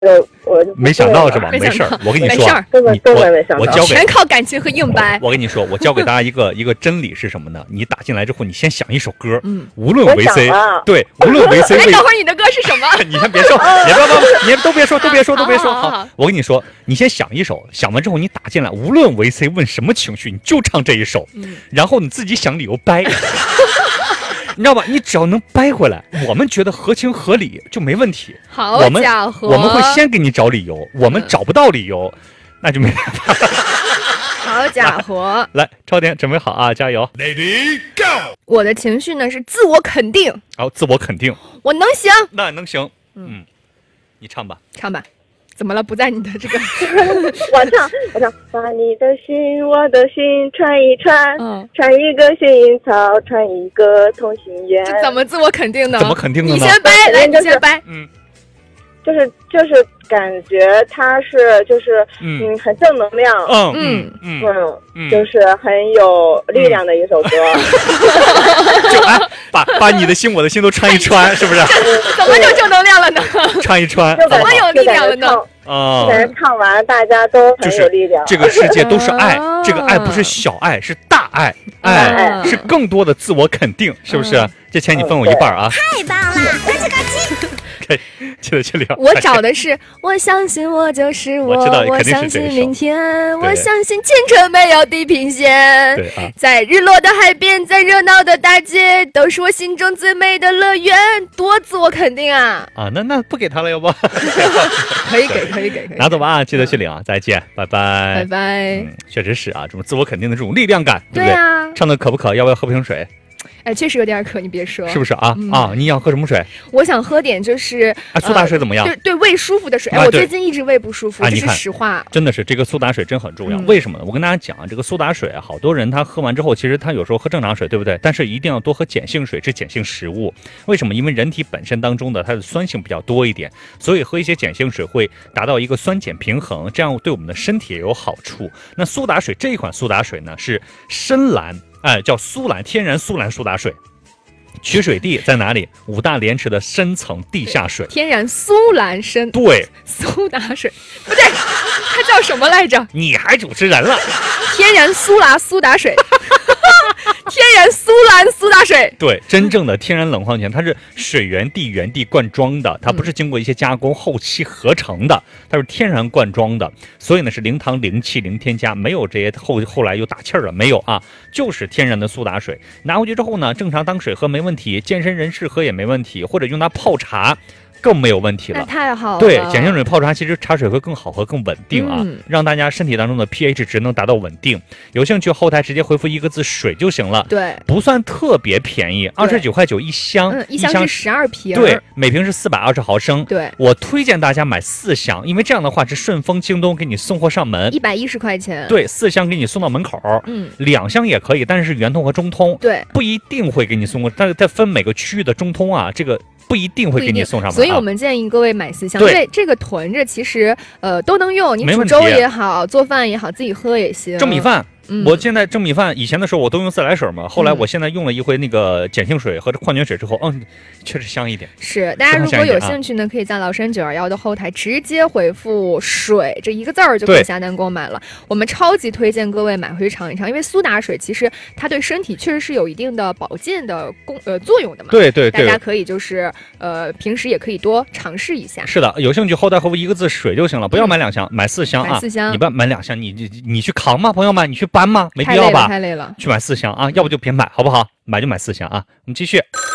我就没想到是吧？没事儿，我跟你说， 根本没想到， 全靠感情和硬掰。 我跟你说，我教给大家一个真理是什么呢？你打进来之后，你先想一首歌，无论维 C， 对，无论维 C。 哎，等会儿你的歌是什么？ 你先别说，你都别说，都别说。好，我跟你说，你先想一首，想完之后你打进来，无论维 C 问什么情绪，你就唱这一首，然后你自己想理由掰。你知道吧？你只要能掰回来，我们觉得合情合理就没问题。 好家伙， 我们会先给你找理由，我们找不到理由，那就没办法。 好家伙！ 来，超点准备好啊，加油 ！Lady Go！ 我的情绪呢是自我肯定。 好，自我肯定。 我能行， 那能行。你唱吧， 唱吧。怎么了？不在你的这个， 我唱，把你的心，我的心串一串，串一个幸运草，串一个同心圆。 这怎么自我肯定呢？ 怎么肯定呢？ 你先掰，来，你先掰。 就是感觉他是很正能量，就是很有力量的一首歌。 就把你的心我的心都穿一穿，是不是？ 怎么就正能量了呢？ 穿一穿， 怎么有力量了呢？ 但是唱完大家都很有力量。 这个世界都是爱，这个爱不是小爱，是大爱，爱是更多的自我肯定，是不是？这钱你分我一半啊！ 太棒了，赶紧！ 记得去聊。 我找的是，我相信我就是我相信明天，我相信青春没有地平线。在日落的海边，在热闹的大街，都是我心中最美的乐园。多自我肯定啊！ 那不给他了，要不？ 可以给， 拿走吧啊！记得去领啊！再见，拜拜， 拜拜。 确实是啊，这种自我肯定的这种力量感，对不对啊？ 唱的渴不渴？要不要喝瓶水？ 哎，确实有点渴，你别说， 是不是啊？你想喝什么水？ 我想喝点就是苏打水怎么样？ 对胃舒服的水。我最近一直胃不舒服，这是实话。 真的是这个苏打水真很重要。为什么呢？我跟大家讲，这个苏打水，好多人他喝完之后，其实他有时候喝正常水，对不对？但是一定要多喝碱性水，吃碱性食物。为什么？因为人体本身当中的它的酸性比较多一点，所以喝一些碱性水会达到一个酸碱平衡，这样对我们的身体也有好处。那苏打水这一款苏打水呢，是深蓝，叫苏蓝，天然苏蓝苏打水。取水地在哪里？五大连池的深层地下水， 天然苏蓝参。 对， 苏打水不对，它叫什么来着？ 你还主持人了？ 天然苏打水。天然苏蓝苏打水， 对，真正的天然冷矿泉，它是水源地原地灌装的，它不是经过一些加工后期合成的，它是天然灌装的，所以呢是零糖零气零添加，没有这些后来又打气儿了，没有啊，就是天然的苏打水。拿回去之后呢，正常当水喝没问题，健身人士喝也没问题，或者用它泡茶更没有问题了。 那太好了。 对，碱性水泡茶其实茶水会更好喝更稳定啊，让大家身体当中的 pH 值能达到稳定。有兴趣后台直接回复一个字水就行了。 对， 不算特别便宜，29.9一箱， 一箱是12瓶。 对，每瓶是420毫升。 对， 我推荐大家买4箱，因为这样的话是顺丰、京东给你送货上门 ，110块钱。 对，4箱给你送到门口。2箱也可以，但是圆通和中通。 对， 不一定会给你送过，但是它分每个区域的中通啊，这个不一定会给你送上门。 所以我们建议各位买4箱，因为这个囤着其实都能用，你煮粥也好，做饭也好，自己喝也行。 蒸米饭。我现在蒸米饭，以前的时候我都用自来水嘛，后来我现在用了一回那个碱性水和矿泉水之后，确实香一点。 是，大家如果有兴趣呢，可以在崂山921的后台直接回复水这一个字儿就可以下单购买了。我们超级推荐各位买回去尝一尝，因为苏打水其实它对身体确实是有一定的保健的作用的嘛。 对， 大家可以就是平时也可以多尝试一下。 是的，有兴趣后台回复一个字水就行了，不要买2箱，买4箱啊。 买4箱， 你不买2箱，你去扛吗？朋友们，你去搬吗？没必要吧？ 太累了， 去买4箱啊，要不就别买，好不好？买就买4箱啊。我们继续。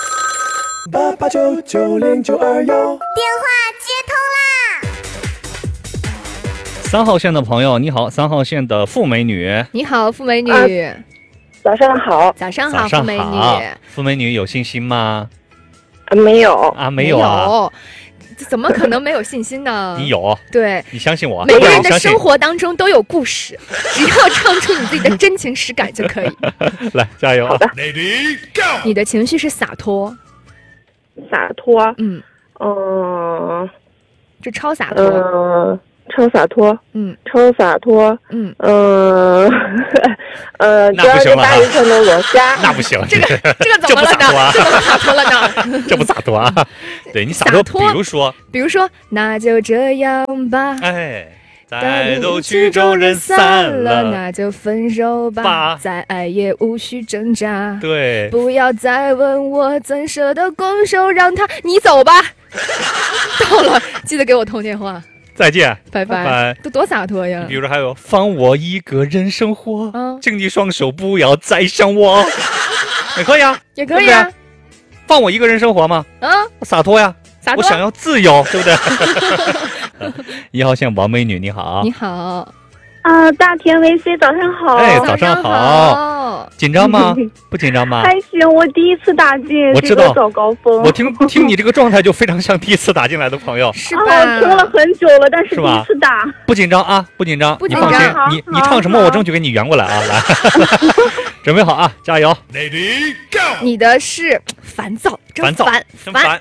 88990921， 电话接通啦 ！3号线的朋友你好，3号线的傅美女， 你好，傅美女， 早上好， 早上好，傅美女， 傅美女有信心吗？ 没有啊，没有啊。 怎么可能没有信心呢？ 你有， 对， 你相信我。 每个人的生活当中都有故事，只要唱出你自己的真情实感就可以。 来，加油！ 好的 ，Lady Go！ 你的情绪是洒脱， 洒脱， 这超洒脱， 超洒脱，超洒脱， 那不行了大鱼全都落下， 那不行， 这个怎么了呢？这怎么洒脱了呢？ 这不洒脱啊？对你洒脱，比如说， 那就这样吧， 哎。再都曲终人散了， 那就分手吧。再爱也无需挣扎。 对， 不要再问我，怎舍得拱手让他？你走吧。到了，记得给我通电话。 再见， 拜拜。都多洒脱呀！ 比如说还有，放我一个人生活，请你双手不要再想我。也可以啊， 也可以啊。 放我一个人生活吗？洒脱呀。我想要自由，对不对？1号线王美女，你好。 你好。 大田 VC 早上好。 哎，早上好。紧张吗？不紧张吗？ 还行，我第一次打进， 我知道早高峰。 我听你这个状态就非常像第一次打进来的朋友。 是吧？ 我听了很久了，但是第一次打。 不紧张啊，不紧张，你放心。你唱什么，我争取给你圆过来啊！来，准备好啊，加油。 Lady Go。 你的是烦躁， 烦躁，烦。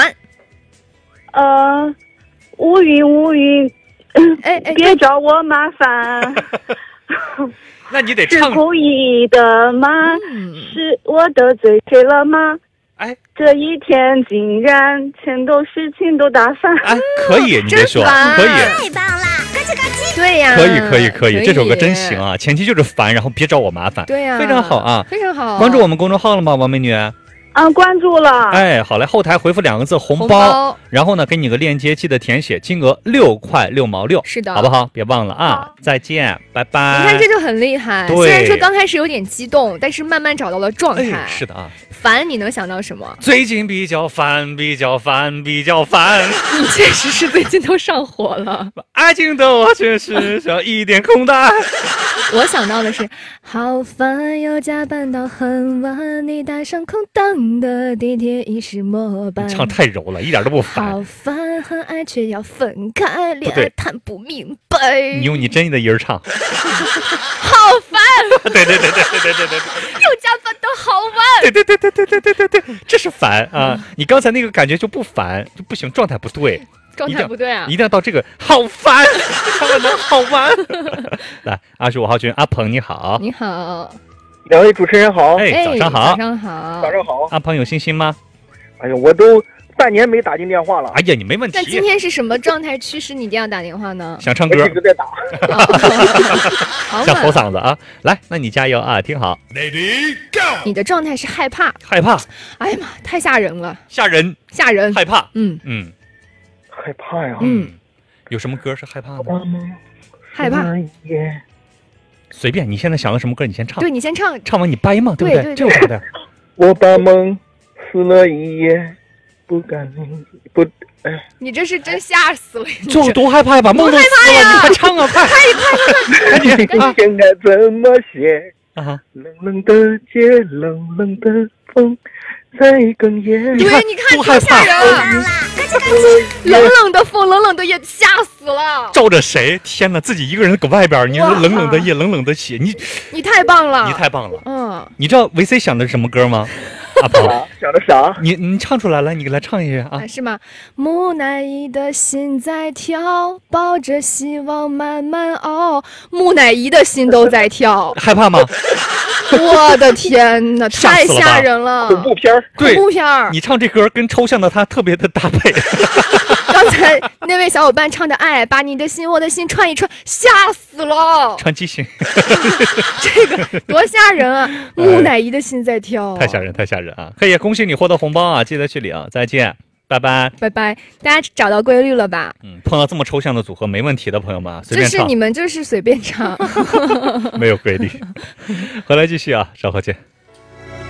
乌云，别找我麻烦。 那你得唱。 是故意的吗？是我得罪谁了吗？ 哎， 这一天竟然全都事情都打翻。 哎，可以，你别说，可以。 太棒了，咯吱咯吱。 对呀， 可以，这首歌真行啊！前提就是烦，然后别找我麻烦。 对呀， 非常好啊， 非常好。 关注我们公众号了吗，王美女？ 关注了。 哎，好嘞，后台回复2个字红包，然后呢给你个链接，记得填写，金额6块6毛6， 是的， 好不好？别忘了啊！再见，拜拜。 你看这就很厉害，虽然说刚开始有点激动，但是慢慢找到了状态。 是的啊。 烦，你能想到什么？ 最近比较烦。你确实是最近都上火了。 爱情的我确实少一点空白。 我想到的是，好烦，又加班到很晚，你带上空荡的地铁已是末班。 唱太柔了，一点都不烦。 好烦，很爱却要分开，恋爱谈不明白。 你用你真的音唱。 好烦。 对。 又加班到好晚。 对，这是烦啊！你刚才那个感觉就不烦，就不行，状态不对。 状态不对啊！ 一定要到这个好烦，他们能好玩。来，25号群阿鹏你好。 你好 ，2位主持人好。 哎，早上好。 早上好。 阿鹏有信心吗？ 哎呀，我都半年没打进电话了。 哎呀，你没问题。 那今天是什么状态驱使你一定要打电话呢？ 想唱歌。 一直在打。 想吼嗓子啊！来，那你加油啊！听好。 Lady Go。 你的状态是害怕。哎呀妈，太吓人了。 吓人。 害怕。 害怕呀。 有什么歌是害怕的？ 害怕。 随便，你现在想了什么歌？你先唱。 对，你先唱。 唱完你掰嘛，对不对？这有啥的？ 我把梦撕了一夜，不敢不。哎， 你这是真吓死了！ 就多害怕呀，把梦都撕了，你快唱啊，快！ 赶紧！应该怎么写？冷冷的街，冷冷的风。在哽咽。 对，你看多吓人啊！冷冷的风，冷冷的夜，吓死了。 照着谁？天哪，自己一个人搁外边，你说冷冷的夜，冷冷的血， 你太棒了， 你太棒了。你知道维 C 想的是什么歌吗？阿鹏想的啥？ 你唱出来了，你给他唱一下啊？ 是吗？木乃伊的心在跳，抱着希望慢慢熬。木乃伊的心都在跳， 害怕吗？ 我的天哪，太吓人了！ 恐怖片儿， 对， 恐怖片儿。 你唱这歌跟抽象的他特别的搭配。 刚才那位小伙伴唱的《爱》，把你的心我的心串一串，吓死了！ 串机心， 这个多吓人啊！木乃伊的心在跳， 太吓人，太吓人啊！可以，恭喜你获得红包啊！记得去领，再见。拜拜， 拜拜！大家找到规律了吧？ 碰到这么抽象的组合没问题的朋友们，随便唱。 你们就是随便唱， 没有规律。回来继续啊，稍后见。